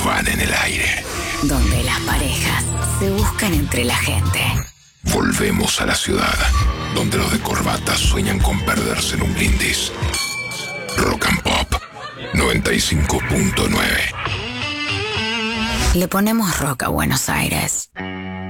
van en el aire. Donde las parejas se buscan entre la gente. Volvemos a la ciudad, donde los de corbata sueñan con perderse en un brindis. Rock and Pop 95.9. Le ponemos rock a Buenos Aires.